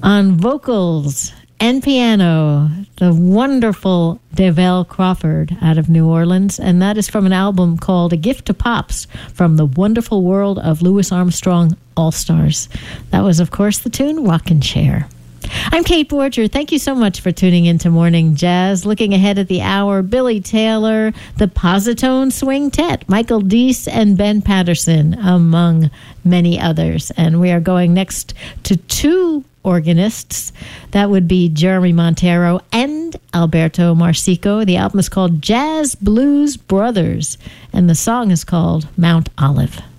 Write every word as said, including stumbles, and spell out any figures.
On vocals and piano, the wonderful Develle Crawford out of New Orleans, and that is from an album called A Gift to Pops, from the wonderful world of Louis Armstrong All-Stars. That was, of course, the tune Rockin' Chair. I'm Kate Borger. Thank you so much for tuning into Morning Jazz. Looking ahead at the hour, Billy Taylor, the Positone Swing-Tet, Michael Deese, and Ben Patterson, among many others. And we are going next to two organists. That would be Jeremy Montero and Alberto Marsico. The album is called Jazz Blues Brothers, and the song is called Mount Olive.